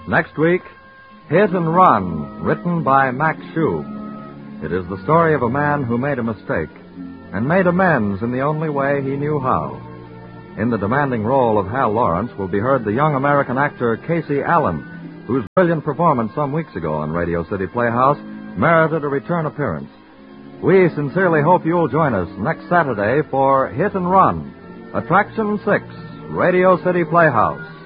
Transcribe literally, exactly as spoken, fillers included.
Next week, Hit and Run, written by Max Shub. It is the story of a man who made a mistake and made amends in the only way he knew how. In the demanding role of Hal Lawrence will be heard the young American actor Casey Allen, whose brilliant performance some weeks ago on Radio City Playhouse merited a return appearance. We sincerely hope you'll join us next Saturday for Hit and Run, Attraction six, Radio City Playhouse.